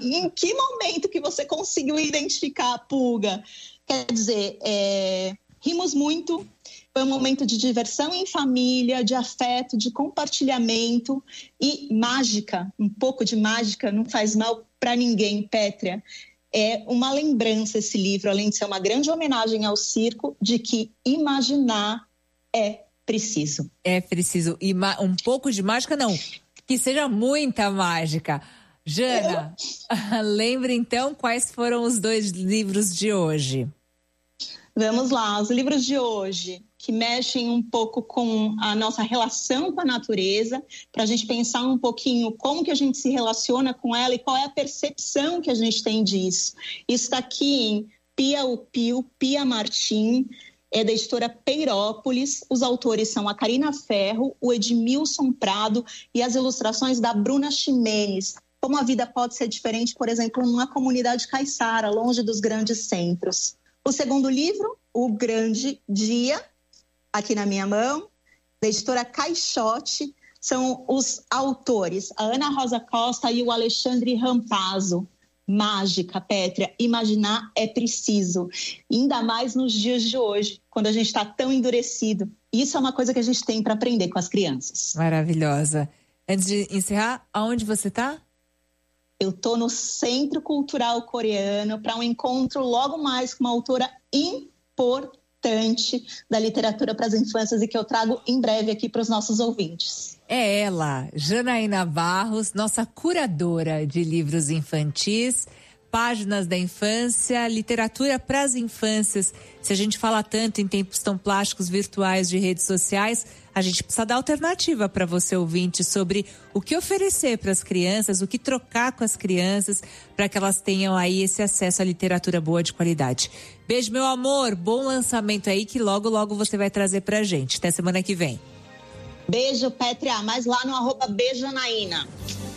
momento que você conseguiu identificar a pulga? Quer dizer, rimos muito. Foi um momento de diversão em família, de afeto, de compartilhamento e mágica. Um pouco de mágica não faz mal para ninguém, Pétria. É uma lembrança esse livro, além de ser uma grande homenagem ao circo, de que imaginar é preciso. É preciso. E um pouco de mágica, não. Que seja muita mágica. Jana, lembre então quais foram os 2 livros de hoje. Vamos lá, os livros de hoje, que mexem um pouco com a nossa relação com a natureza, para a gente pensar um pouquinho como que a gente se relaciona com ela e qual é a percepção que a gente tem disso. Isso está aqui em Pia Martim, é da editora Peirópolis. Os autores são a Karina Ferro, o Edmilson Prado e as ilustrações da Bruna Ximenes. Como a vida pode ser diferente, por exemplo, numa comunidade caiçara, longe dos grandes centros. O segundo livro, O Grande Dia, aqui na minha mão, da editora Caixote, são os autores, a Ana Rosa Costa e o Alexandre Rampazzo. Mágica, Pétria, imaginar é preciso, ainda mais nos dias de hoje, quando a gente está tão endurecido. Isso é uma coisa que a gente tem para aprender com as crianças. Maravilhosa. Antes de encerrar, aonde você está? Eu estou no Centro Cultural Coreano para um encontro logo mais com uma autora importante da literatura para as infâncias e que eu trago em breve aqui para os nossos ouvintes. É ela, Janaína Barros, nossa curadora de livros infantis, páginas da infância, literatura para as infâncias. Se a gente fala tanto em tempos tão plásticos, virtuais, de redes sociais, a gente precisa dar alternativa para você, ouvinte, sobre o que oferecer para as crianças, o que trocar com as crianças, para que elas tenham aí esse acesso à literatura boa de qualidade. Beijo, meu amor, bom lançamento aí que logo, logo você vai trazer para a gente. Até semana que vem. Beijo, Pétria, mas lá no @beijanaína.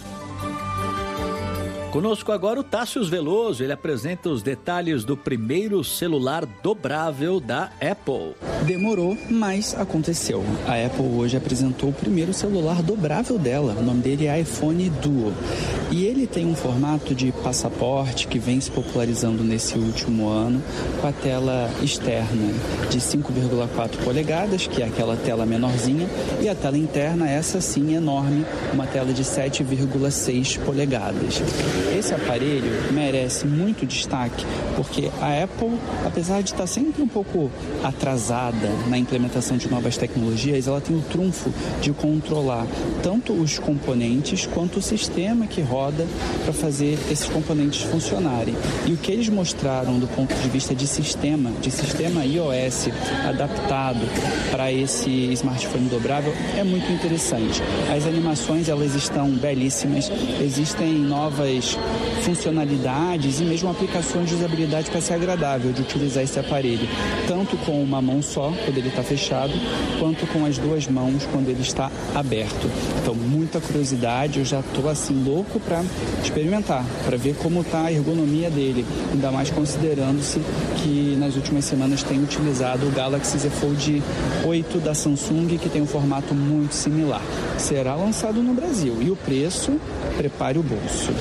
Conosco agora o Tássio Veloso, ele apresenta os detalhes do primeiro celular dobrável da Apple. Demorou, mas aconteceu. A Apple hoje apresentou o primeiro celular dobrável dela, o nome dele é iPhone Duo. E ele tem um formato de passaporte que vem se popularizando nesse último ano, com a tela externa de 5,4 polegadas, que é aquela tela menorzinha, e a tela interna, essa sim enorme, uma tela de 7,6 polegadas. Esse aparelho merece muito destaque porque a Apple, apesar de estar sempre um pouco atrasada na implementação de novas tecnologias, ela tem o trunfo de controlar tanto os componentes quanto o sistema que roda para fazer esses componentes funcionarem. E o que eles mostraram do ponto de vista de sistema iOS adaptado para esse smartphone dobrável é muito interessante. As animações, elas estão belíssimas, existem novas muitas funcionalidades e mesmo aplicações de usabilidade para ser agradável de utilizar esse aparelho, tanto com uma mão só, quando ele está fechado, quanto com as duas mãos, quando ele está aberto. Então, muita curiosidade, eu já estou assim louco para experimentar, para ver como está a ergonomia dele, ainda mais considerando-se que nas últimas semanas tem utilizado o Galaxy Z Fold 8 da Samsung, que tem um formato muito similar. Será lançado no Brasil e o preço, prepare o bolso,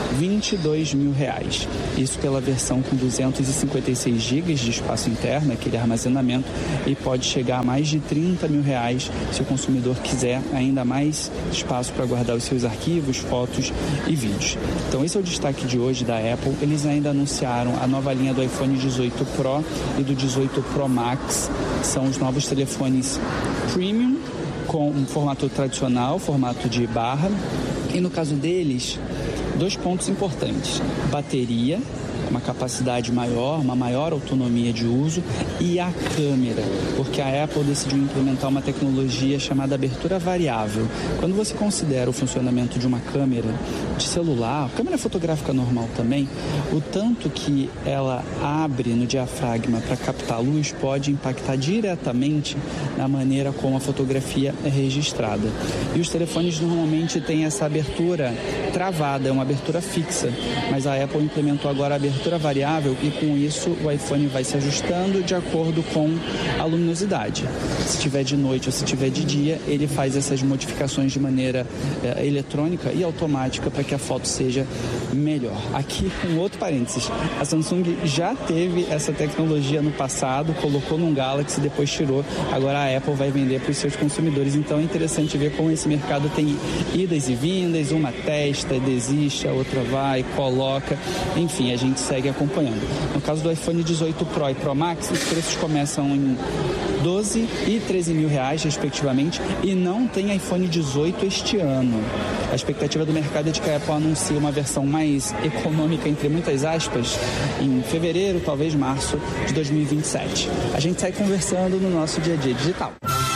R$22 mil. Isso pela versão com 256 GB de espaço interno, aquele armazenamento, e pode chegar a mais de R$30 mil se o consumidor quiser ainda mais espaço para guardar os seus arquivos, fotos e vídeos. Então esse é o destaque de hoje da Apple. Eles ainda anunciaram a nova linha do iPhone 18 Pro e do 18 Pro Max. São os novos telefones Premium com um formato tradicional, formato de barra. E no caso deles, 2 pontos importantes: bateria, uma capacidade maior, uma maior autonomia de uso, e a câmera, porque a Apple decidiu implementar uma tecnologia chamada abertura variável. Quando você considera o funcionamento de uma câmera de celular, câmera fotográfica normal também, o tanto que ela abre no diafragma para captar luz pode impactar diretamente na maneira como a fotografia é registrada. E os telefones normalmente têm essa abertura travada, é uma abertura fixa, mas a Apple implementou agora a abertura variável e com isso o iPhone vai se ajustando de acordo com a luminosidade. Se tiver de noite ou se tiver de dia, ele faz essas modificações de maneira eletrônica e automática para que a foto seja melhor. Aqui, um outro parênteses, a Samsung já teve essa tecnologia no passado, colocou num Galaxy, depois tirou, agora a Apple vai vender para os seus consumidores. Então é interessante ver como esse mercado tem idas e vindas, uma testa, desiste, a outra vai, coloca, enfim, a gente segue acompanhando. No caso do iPhone 18 Pro e Pro Max, os preços começam em R$12 e R$13 mil, respectivamente, e não tem iPhone 18 este ano. A expectativa do mercado é de que a Apple anuncie uma versão mais econômica, entre muitas aspas, em fevereiro, talvez março de 2027. A gente sai conversando no nosso dia a dia digital.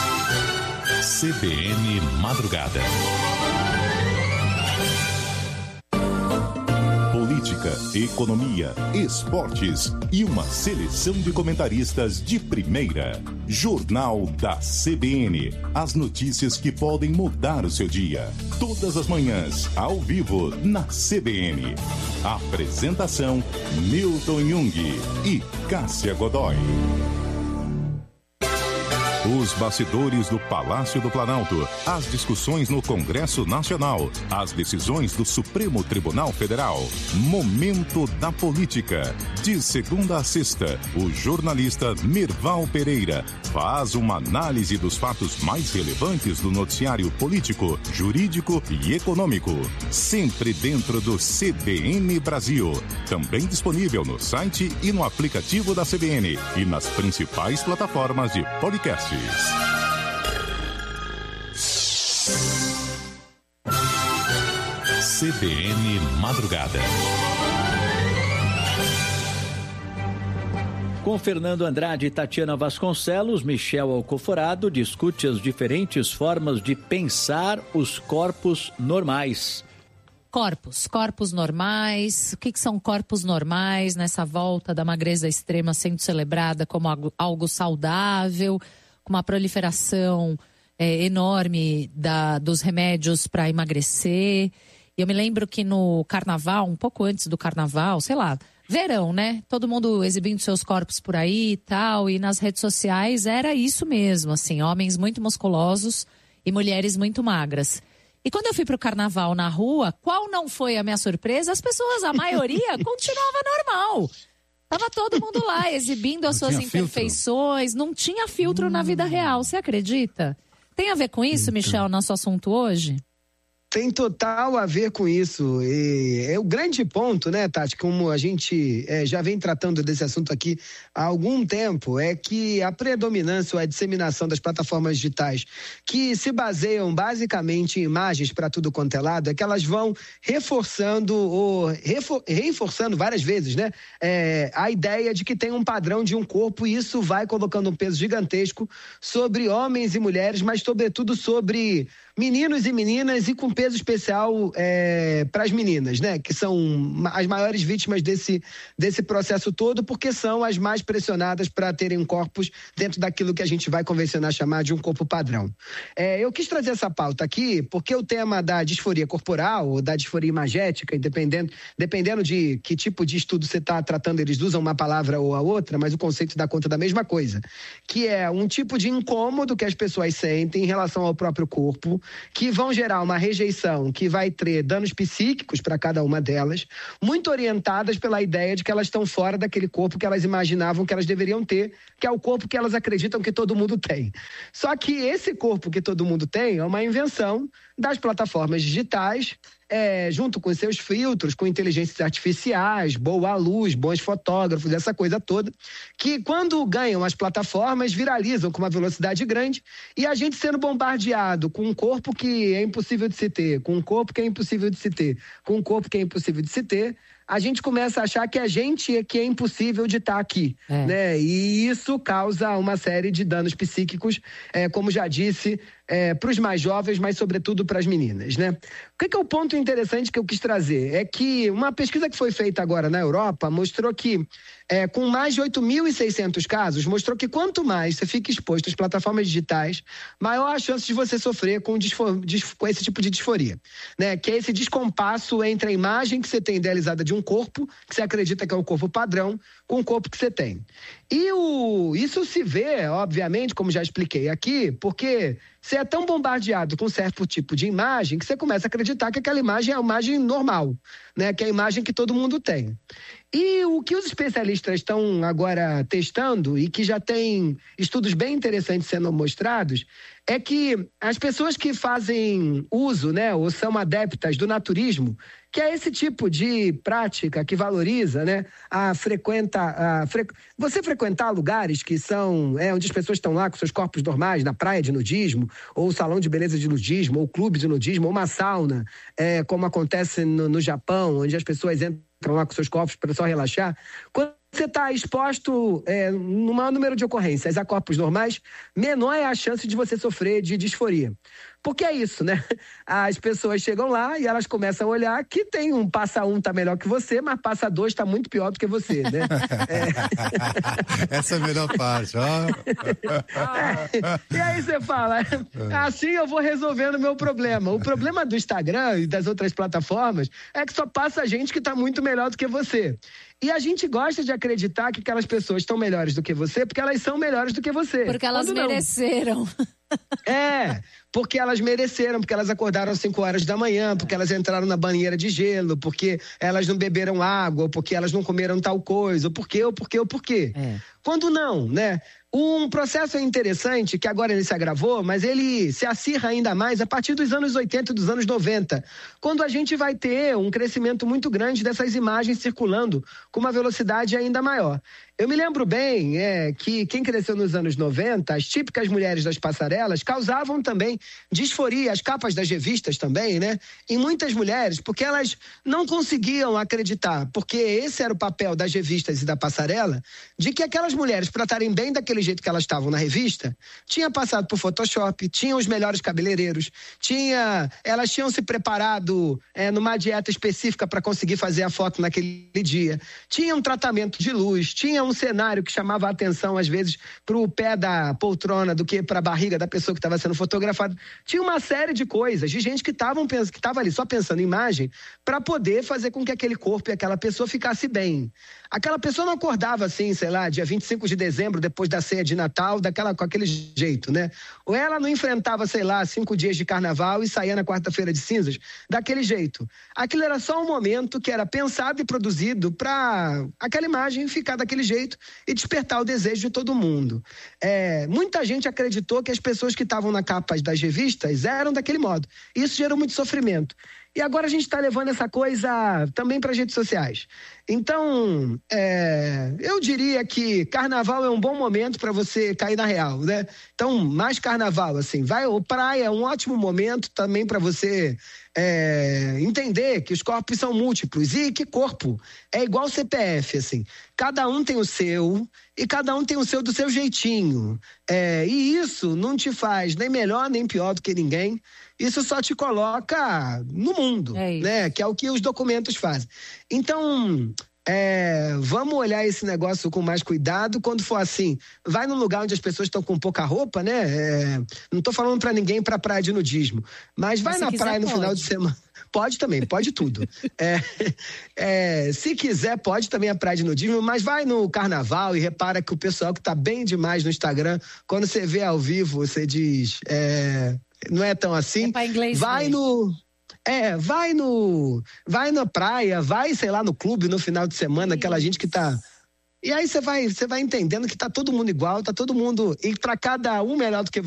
CBN Madrugada. Política, economia, esportes e uma seleção de comentaristas de primeira. Jornal da CBN. As notícias que podem mudar o seu dia. Todas as manhãs, ao vivo, na CBN. Apresentação: Milton Jung e Cássia Godoy. Os bastidores do Palácio do Planalto, as discussões no Congresso Nacional, as decisões do Supremo Tribunal Federal. Momento da Política. De segunda a sexta, o jornalista Merval Pereira faz uma análise dos fatos mais relevantes do noticiário político, jurídico e econômico. Sempre dentro do CBN Brasil. Também disponível no site e no aplicativo da CBN e nas principais plataformas de podcast. CBN Madrugada. Com Fernando Andrade e Tatiana Vasconcelos, Michel Alcoforado discute as diferentes formas de pensar os corpos normais. Corpos normais, o que são corpos normais nessa volta da magreza extrema sendo celebrada como algo saudável, com uma proliferação enorme dos remédios para emagrecer. E eu me lembro que no carnaval, um pouco antes do carnaval, sei lá, verão, né? Todo mundo exibindo seus corpos por aí e tal, e nas redes sociais era isso mesmo, assim, homens muito musculosos e mulheres muito magras. E quando eu fui pro carnaval na rua, qual não foi a minha surpresa? As pessoas, a maioria, continuava normal. Tava todo mundo lá exibindo as suas imperfeições, não tinha filtro na vida real, você acredita? Tem a ver com isso, Michel, nosso assunto hoje? Tem total a ver com isso. E é o grande ponto, né, Tati, como a gente já vem tratando desse assunto aqui há algum tempo, é que a predominância ou a disseminação das plataformas digitais que se baseiam basicamente em imagens para tudo quanto é lado, é que elas vão reforçando ou reforçando várias vezes, né, a ideia de que tem um padrão de um corpo, e isso vai colocando um peso gigantesco sobre homens e mulheres, mas sobretudo sobre meninos e meninas, e com peso especial para as meninas, né? Que são as maiores vítimas desse processo todo, porque são as mais pressionadas para terem corpos dentro daquilo que a gente vai convencionar chamar de um corpo padrão. Eu quis trazer essa pauta aqui porque o tema da disforia corporal ou da disforia imagética, dependendo de que tipo de estudo você está tratando, eles usam uma palavra ou a outra, mas o conceito dá conta da mesma coisa, que é um tipo de incômodo que as pessoas sentem em relação ao próprio corpo, que vão gerar uma rejeição que vai ter danos psíquicos para cada uma delas, muito orientadas pela ideia de que elas estão fora daquele corpo que elas imaginavam que elas deveriam ter, que é o corpo que elas acreditam que todo mundo tem. Só que esse corpo que todo mundo tem é uma invenção das plataformas digitais, junto com seus filtros, com inteligências artificiais, boa luz, bons fotógrafos, essa coisa toda, que quando ganham as plataformas, viralizam com uma velocidade grande, e a gente sendo bombardeado com um corpo que é impossível de se ter, com um corpo que é impossível de se ter, com um corpo que é impossível de se ter, a gente começa a achar que a gente é que é impossível de estar aqui, né? E isso causa uma série de danos psíquicos, como já disse, para os mais jovens, mas sobretudo para as meninas, né? O que é o ponto interessante que eu quis trazer? É que uma pesquisa que foi feita agora na Europa mostrou que, com mais de 8.600 casos, mostrou que quanto mais você fica exposto às plataformas digitais, maior a chance de você sofrer com esse tipo de disforia, né? Que é esse descompasso entre a imagem que você tem idealizada de um corpo, que você acredita que é o corpo padrão, com o corpo que você tem. E isso se vê, obviamente, como já expliquei aqui, porque você é tão bombardeado com um certo tipo de imagem que você começa a acreditar que aquela imagem é a imagem normal, né? Que é a imagem que todo mundo tem. E o que os especialistas estão agora testando, e que já tem estudos bem interessantes sendo mostrados, é que as pessoas que fazem uso, né, ou são adeptas do naturismo, que é esse tipo de prática que valoriza, né, você frequentar lugares que são onde as pessoas estão lá com seus corpos normais, na praia de nudismo, ou salão de beleza de nudismo, ou clube de nudismo, ou uma sauna, como acontece no Japão, onde as pessoas entram lá com seus corpos para só relaxar. Quando você está exposto no maior número de ocorrências a corpos normais, menor é a chance de você sofrer de disforia. Porque é isso, né? As pessoas chegam lá e elas começam a olhar que tem passa 1 tá melhor que você, mas passa 2 tá muito pior do que você, né? Essa é a melhor parte, ó. E aí você fala, assim eu vou resolvendo o meu problema. O problema do Instagram e das outras plataformas é que só passa gente que tá muito melhor do que você. E a gente gosta de acreditar que aquelas pessoas estão melhores do que você porque elas são melhores do que você. Porque elas mereceram. Porque elas mereceram, porque elas acordaram às 5 horas da manhã, porque elas entraram na banheira de gelo, porque elas não beberam água, ou porque elas não comeram tal coisa, ou por quê. Quando não, né? Um processo interessante, que agora ele se agravou, mas ele se acirra ainda mais a partir dos anos 80 e dos anos 90, quando a gente vai ter um crescimento muito grande dessas imagens circulando com uma velocidade ainda maior. Eu me lembro bem que quem cresceu nos anos 90, as típicas mulheres das passarelas causavam também disforia, as capas das revistas também, né? Em muitas mulheres, porque elas não conseguiam acreditar, porque esse era o papel das revistas e da passarela, de que aquelas mulheres, para estarem bem daquele jeito que elas estavam na revista, tinham passado por Photoshop, tinham os melhores cabeleireiros, elas tinham se preparado numa dieta específica para conseguir fazer a foto naquele dia, tinham um tratamento de luz, tinham um cenário que chamava a atenção, às vezes, para o pé da poltrona do que para a barriga da pessoa que estava sendo fotografada. Tinha uma série de coisas, de gente que estava ali só pensando em imagem para poder fazer com que aquele corpo e aquela pessoa ficasse bem. Aquela pessoa não acordava assim, sei lá, dia 25 de dezembro, depois da ceia de Natal, com aquele jeito, né? Ou ela não enfrentava, sei lá, 5 dias de carnaval e saía na quarta-feira de cinzas, daquele jeito. Aquilo era só um momento que era pensado e produzido para aquela imagem ficar daquele jeito e despertar o desejo de todo mundo. Muita gente acreditou que as pessoas que estavam na capa das revistas eram daquele modo. Isso gerou muito sofrimento. E agora a gente está levando essa coisa também para as redes sociais. Então, eu diria que carnaval é um bom momento para você cair na real, né? Então, mais carnaval, assim, vai, ou praia é um ótimo momento também para você entender que os corpos são múltiplos e que corpo é igual CPF, assim. Cada um tem o seu e cada um tem o seu do seu jeitinho. E isso não te faz nem melhor nem pior do que ninguém. Isso só te coloca no mundo, né? Que é o que os documentos fazem. Então, vamos olhar esse negócio com mais cuidado. Quando for assim, vai num lugar onde as pessoas estão com pouca roupa, né? Não tô falando pra ninguém ir pra praia de nudismo, mas vai na praia no final de semana. Pode também, pode tudo. Se quiser, pode também a praia de nudismo, mas vai no carnaval e repara que o pessoal que tá bem demais no Instagram, quando você vê ao vivo, você diz, não é tão assim. Vai na praia, vai, sei lá, no clube no final de semana, aquela gente que tá... E aí você vai entendendo que tá todo mundo igual, tá todo mundo... E pra cada um melhor do que